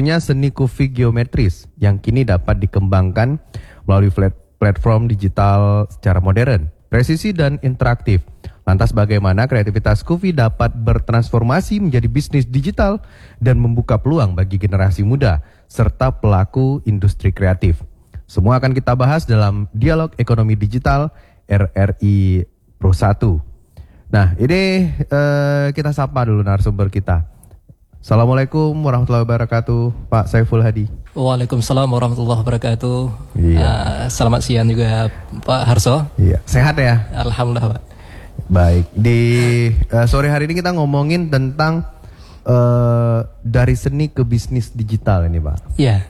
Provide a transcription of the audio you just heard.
satunya seni kuvi geometris yang kini dapat dikembangkan melalui platform digital secara modern, presisi dan interaktif. Lantas bagaimana kreativitas kuvi dapat bertransformasi menjadi bisnis digital dan membuka peluang bagi generasi muda serta pelaku industri kreatif? Semua akan kita bahas dalam Dialog Ekonomi Digital RRI Pro 1. Nah, ini kita sapa dulu narasumber kita. Assalamualaikum warahmatullahi wabarakatuh, Pak Saiful Hadi. Waalaikumsalam warahmatullahi wabarakatuh. Iya. Selamat siang juga Pak Harso. Iya, sehat ya? Alhamdulillah Pak. Baik, di sore hari ini kita ngomongin tentang dari seni ke bisnis digital ini Pak. Iya.